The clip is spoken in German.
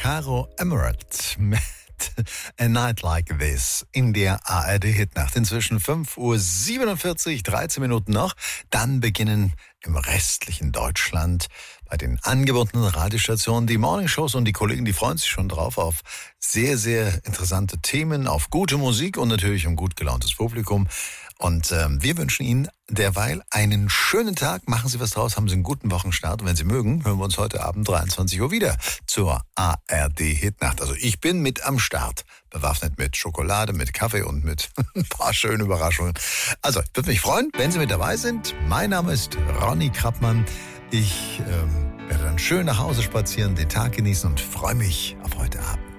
Caro Emerald mit A Night Like This in der ARD-Hitnacht. Inzwischen 5:47 Uhr, 13 Minuten noch. Dann beginnen im restlichen Deutschland bei den angebotenen Radiostationen die Morningshows und die Kollegen, die freuen sich schon drauf auf sehr, sehr interessante Themen, auf gute Musik und natürlich um gut gelauntes Publikum. Und wir wünschen Ihnen derweil einen schönen Tag. Machen Sie was draus, haben Sie einen guten Wochenstart. Und wenn Sie mögen, hören wir uns heute Abend 23 Uhr wieder zur ARD-Hitnacht. Also ich bin mit am Start, bewaffnet mit Schokolade, mit Kaffee und mit ein paar schönen Überraschungen. Also ich würde mich freuen, wenn Sie mit dabei sind. Mein Name ist Ronny Krappmann. Ich werde dann schön nach Hause spazieren, den Tag genießen und freue mich auf heute Abend.